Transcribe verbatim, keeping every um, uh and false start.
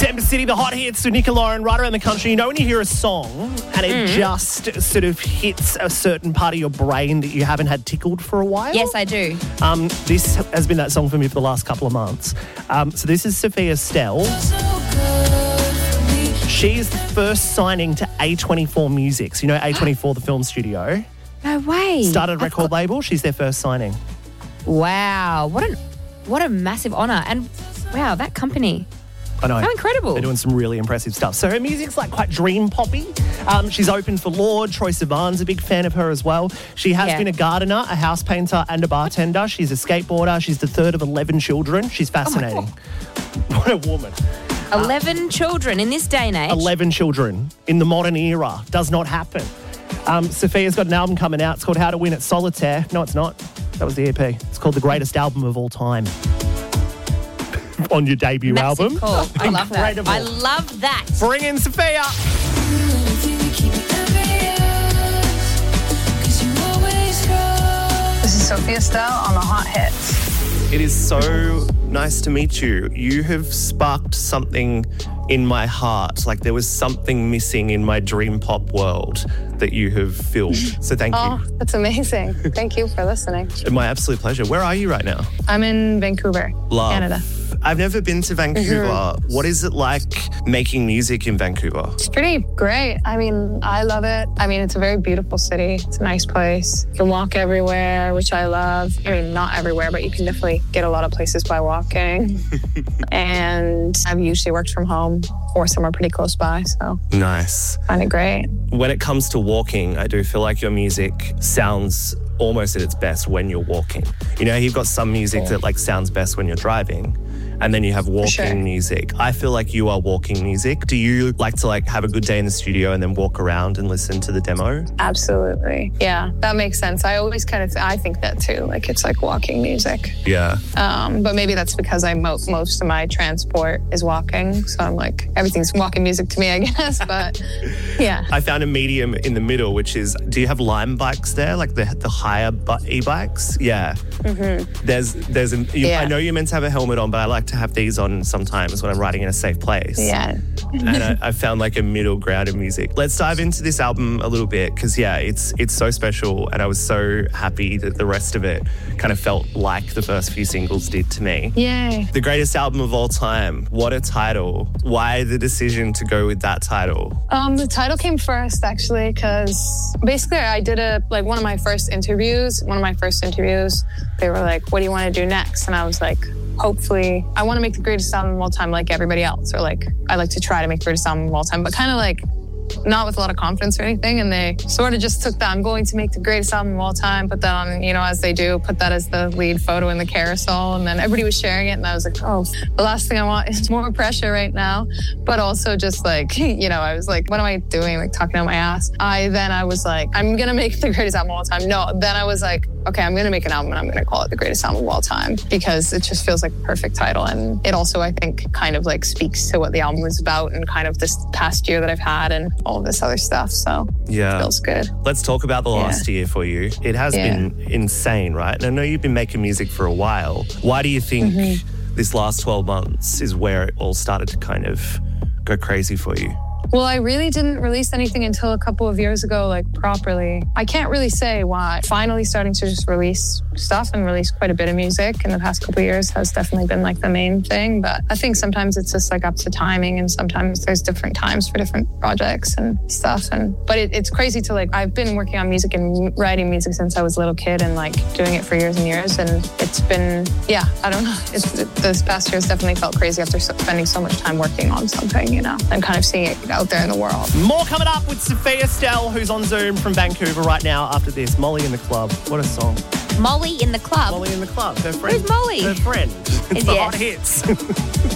December City, the hot hits with Nick and Lauren right around the country. You know when you hear a song and it Mm. just sort of hits a certain part of your brain that you haven't had tickled for a while? Yes, I do. Um, this has been that song for me for the last couple of months. Um, so this is Sophia Stell. She's the first signing to A twenty-four Music. So you know A twenty-four, the film studio. No way. Started a I've record got- label. She's their first signing. Wow. What a, what a massive honour. And wow, that company. I know. How incredible. They're doing some really impressive stuff. So her music's like quite dream poppy. Um, she's open for Lord. Troye Sivan's a big fan of her as well. She has Yeah. been a gardener, a house painter and a bartender. She's a skateboarder. She's the third of eleven children. She's fascinating. What a woman. eleven children in this day and age. eleven children in the modern era. Does not happen. Um, Sophia's got an album coming out. It's called How to Win at Solitaire. No, it's not. That was the E P. It's called The Greatest Album of All Time. On your debut Massive album. call. I love that. Incredible. I love that. Bring in Sophia. This is Sophia Stell on the Hot Hits. It is so nice to meet you. You have sparked something in my heart. Like there was something missing in my dream pop world that you have filled. So thank Oh, you. that's amazing. Thank you for listening. My absolute pleasure. Where are you right now? I'm in Vancouver, Love. Canada. I've never been to Vancouver. Mm-hmm. What is it like making music in Vancouver? It's pretty great. I mean, I love it. I mean, it's a very beautiful city. It's a nice place. You can walk everywhere, which I love. I mean, not everywhere, but you can definitely get a lot of places by walking. And I've usually worked from home or somewhere pretty close by, so Nice. I find it great. When it comes to walking, I do feel like your music sounds almost at its best when you're walking. You know, you've got some music that like sounds best when you're driving, and then you have walking sure. music. I feel like you are walking music. Do you like to like have a good day in the studio and then walk around and listen to the demo? Absolutely. Yeah, that makes sense. I always kind of, th- I think that too. Like it's like walking music. Yeah. Um, but maybe that's because I mo- most of my transport is walking. So I'm like, everything's walking music to me, I guess. But yeah. I found a medium in the middle, which is, do you have Lime bikes there? Like the the higher bu- e-bikes? Yeah. Mm-hmm. There's, there's, a, you, Yeah. I know you're meant to have a helmet on, but I like to have these on sometimes when I'm riding in a safe place. Yeah. And I, I found like a middle ground of music. Let's dive into this album a little bit because, yeah, it's it's so special and I was so happy that the rest of it kind of felt like the first few singles did to me. Yay. The greatest album of all time. What a title. Why the decision to go with that title? Um, the title came first actually because basically I did a, like one of my first interviews, one of my first interviews, they were like, what do you want to do next? And I was like, hopefully, I want to make the greatest album of all time like everybody else. Or like, I like to try to make the greatest album of all time, but kind of like not with a lot of confidence or anything. And they sort of just took that, I'm going to make the greatest album of all time, put that on, you know, as they do, put that as the lead photo in the carousel. And then everybody was sharing it. And I was like, oh, the last thing I want is more pressure right now. But also just like, you know, I was like, what am I doing? Like talking out my ass. I, then I was like, I'm going to make the greatest album of all time. No, then I was like, okay, I'm going to make an album and I'm going to call it the greatest album of all time because it just feels like a perfect title. And it also, I think, kind of like speaks to what the album was about and kind of this past year that I've had and all of this other stuff. So Yeah. it feels good. Let's talk about the last year for you. It has Yeah. been insane, right? And I know you've been making music for a while. Why do you think Mm-hmm. this last twelve months is where it all started to kind of go crazy for you? Well, I really didn't release anything until a couple of years ago, like properly. I can't really say why. Finally starting to just release stuff and release quite a bit of music in the past couple of years has definitely been like the main thing. But I think sometimes it's just like up to timing and sometimes there's different times for different projects and stuff. And But it, it's crazy to like, I've been working on music and writing music since I was a little kid and like doing it for years and years. And it's been, yeah, I don't know. It's, it, this past year has definitely felt crazy after so, spending so much time working on something, you know, and kind of seeing it out there in the world. More coming up with Sophia Stell, who's on Zoom from Vancouver right now after this. Molly in the Club. What a song. Molly in the club. Molly in the Club. Her friend. Who's Molly? Her friend. It's Is the it? hot hits.